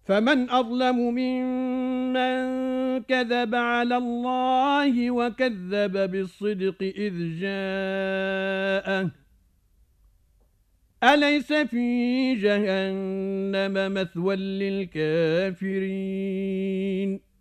فمن أظلم ممن كذب على الله وكذب بالصدق إذ جاءه أليس في جهنم مثوى للكافرين